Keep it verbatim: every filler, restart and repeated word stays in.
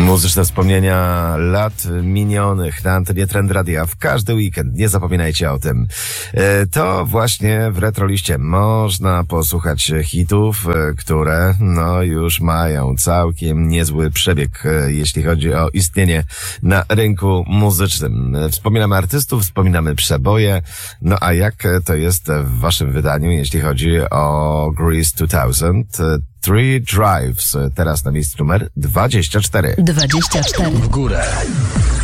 Muzyczne wspomnienia lat minionych na antenie Trend Radia w każdy weekend. Nie zapominajcie o tym. To właśnie w Retroliście można posłuchać hitów, które no już mają całkiem niezły przebieg, jeśli chodzi o istnienie na rynku muzycznym. Wspominamy artystów, wspominamy przeboje. No a jak to jest w waszym wydaniu, jeśli chodzi o Grease dwa tysiące? Three Drives, teraz na miejscu numer dwadzieścia cztery. dwadzieścia cztery. W górę.